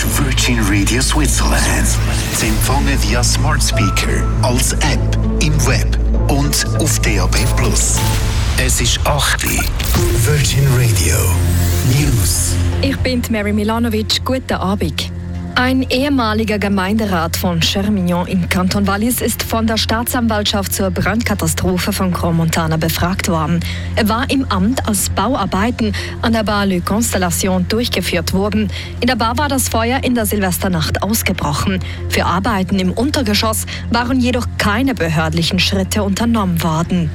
Virgin Radio Switzerland. Sie empfangen via Smart Speaker, als App, im Web und auf DAB+. Es ist 8 Uhr. Virgin Radio News. Ich bin Mary Milanovic. Guten Abend. Ein ehemaliger Gemeinderat von Chermignon im Kanton Wallis ist von der Staatsanwaltschaft zur Brandkatastrophe von Crans-Montana befragt worden. Er war im Amt, als Bauarbeiten an der Bar Le Constellation durchgeführt wurden. In der Bar war das Feuer in der Silvesternacht ausgebrochen. Für Arbeiten im Untergeschoss waren jedoch keine behördlichen Schritte unternommen worden.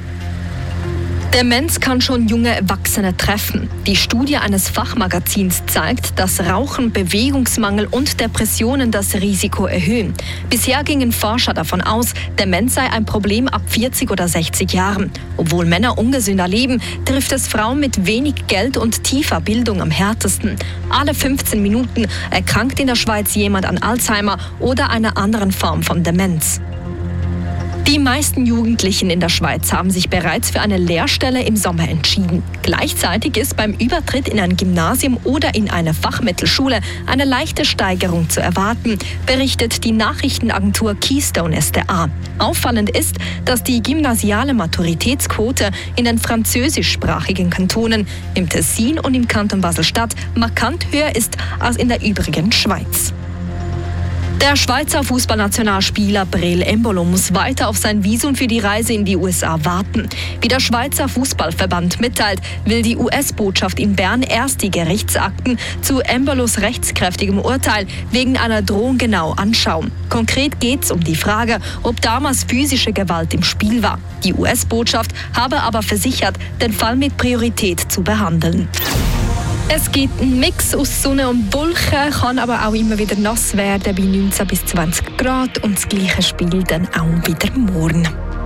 Demenz kann schon junge Erwachsene treffen. Die Studie eines Fachmagazins zeigt, dass Rauchen, Bewegungsmangel und Depressionen das Risiko erhöhen. Bisher gingen Forscher davon aus, Demenz sei ein Problem ab 40 oder 60 Jahren. Obwohl Männer ungesünder leben, trifft es Frauen mit wenig Geld und tiefer Bildung am härtesten. Alle 15 Minuten erkrankt in der Schweiz jemand an Alzheimer oder einer anderen Form von Demenz. Die meisten Jugendlichen in der Schweiz haben sich bereits für eine Lehrstelle im Sommer entschieden. Gleichzeitig ist beim Übertritt in ein Gymnasium oder in eine Fachmittelschule eine leichte Steigerung zu erwarten, berichtet die Nachrichtenagentur Keystone SDA. Auffallend ist, dass die gymnasiale Maturitätsquote in den französischsprachigen Kantonen, im Tessin und im Kanton Basel-Stadt markant höher ist als in der übrigen Schweiz. Der Schweizer Fußballnationalspieler Breel Embolo muss weiter auf sein Visum für die Reise in die USA warten. Wie der Schweizer Fußballverband mitteilt, will die US-Botschaft in Bern erst die Gerichtsakten zu Embolos rechtskräftigem Urteil wegen einer Drohung genau anschauen. Konkret geht es um die Frage, ob damals physische Gewalt im Spiel war. Die US-Botschaft habe aber versichert, den Fall mit Priorität zu behandeln. Es gibt einen Mix aus Sonne und Wolken, kann aber auch immer wieder nass werden bei 19 bis 20 Grad und das gleiche Spiel dann auch wieder morgen.